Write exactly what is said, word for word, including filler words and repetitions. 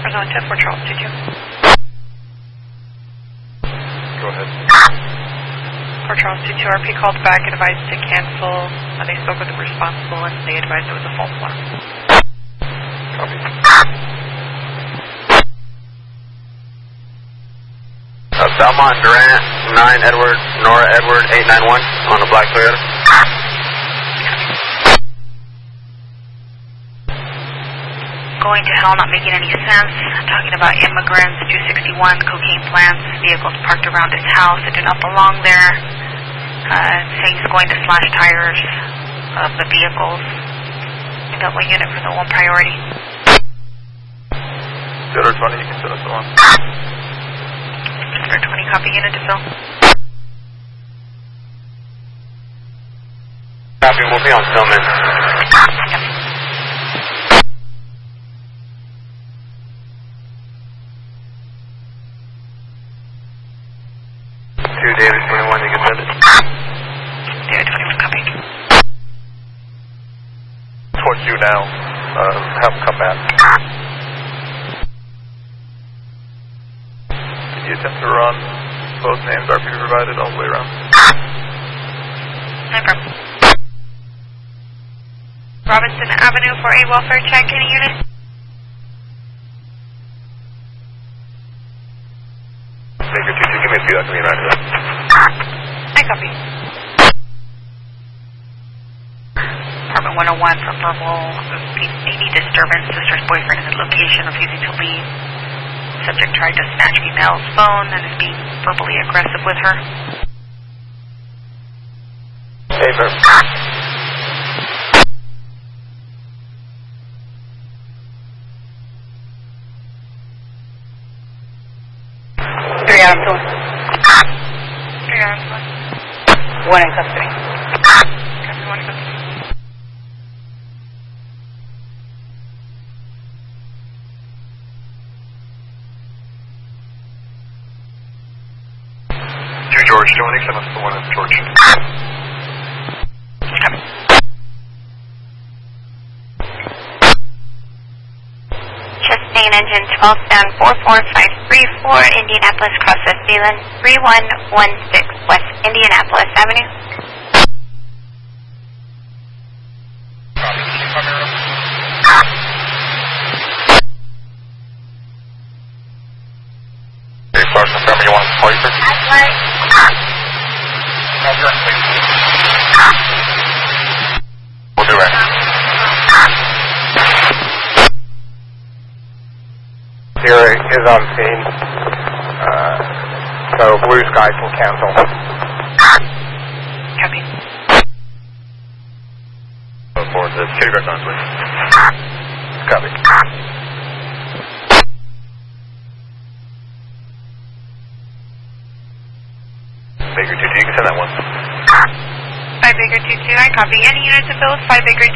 Arizona ten four Charles two two. Go ahead. For Charles two two, R P called back and advised to cancel. Uh, they spoke with the responsible and they advised it was a false alarm. Copy. Uh, Belmont Durant, nine Edward, Nora Edward, eight nine one on the black Toyota. Going to hell, not making any sense. Talking about immigrants, two sixty-one, cocaine plants, vehicles parked around his house that do not belong there. Uh, saying he's going to slash tires of the vehicles. Double unit for the one priority. zero twenty, you can send us the one. zero twenty, copy unit to Phil. Copy, we'll be on Stillman. Yep. two David twenty-one, you can send it. David twenty-one, copy. Towards you now. Uh, have them come back. Can you attempt to run both names R P provided all the way around? No problem. Robinson Avenue for a welfare check, any unit? Baker two two, give me a few, that's me right here. I copy. Apartment one oh one for verbal maybe disturbance. Sister's boyfriend is at location, refusing to leave. Subject tried to snatch female's phone and is being verbally aggressive with her. Hey, sir. Three arms one. Three arms one. One in custody. Copy, one in custody. Two George, Johnny, send us the one in George. Copy. Chastain engine twelve down four four five three four, Indianapolis Cross West Zealand, three one one six West Indianapolis Avenue. Hey, Sergeant, confirm you want to call you, sir? That's right. No, you're in, please. We'll do it. Here is on scene, uh, so Blue Sky can cancel. Copy. For the city records, please. Copy. Baker two two, you can send that one. five Baker two two, I copy. Any units of those, five Baker